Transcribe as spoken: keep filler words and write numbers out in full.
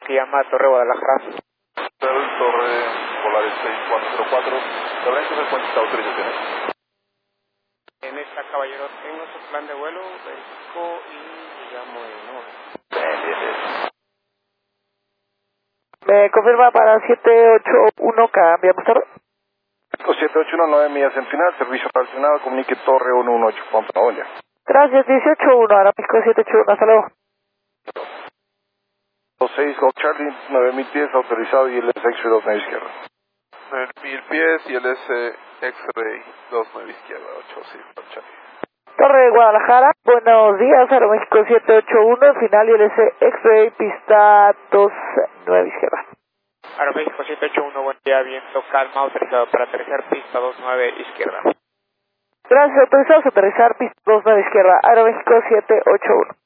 llama Torre Guadalajara. Torre Polares seis cuatro cero cuatro, ¿sabrán qué frecuencia autorizaciones? En esta, caballero, tengo su plan de vuelo, verifico y llamo en hora. Me confirma para siete ocho uno, cambiamos tarde. siete ocho uno, nueve millas en final, servicio relacionado, comunique Torre uno uno ocho, Pampaolla. Gracias, dieciocho uno, ahora México siete ocho uno, hasta luego. dos seis Golf Charlie, nueve mil pies autorizado y el S X-Ray dos nueve izquierda. nueve mil pies y el S X-Ray dos nueve izquierda, ocho seis Golf Charlie. Torre Guadalajara, buenos días, Aeroméxico siete ocho uno, final y el S X-Ray pista dos nueve izquierda. Aeroméxico siete ocho uno, buen día, viento calma, autorizado para aterrizar pista dos nueve izquierda. Gracias, autorizados a aterrizar pista dos nueve izquierda, Aeroméxico siete ocho uno.